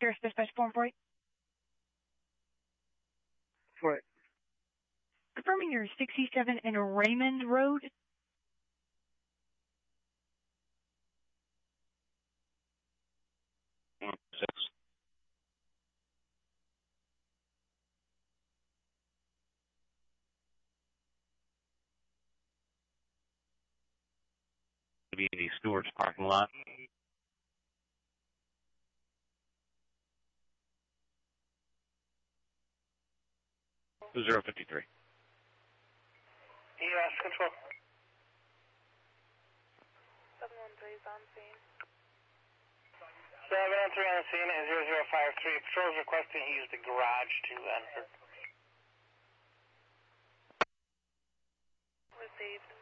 Sheriff's Dispatch 448. What? Confirming your 67 in Raymond Road. Be the Stewart's parking lot. 053. Yes, control. 713 is on scene. 713 on the scene is 0053. Patrol is requesting he use the garage to enter. Received.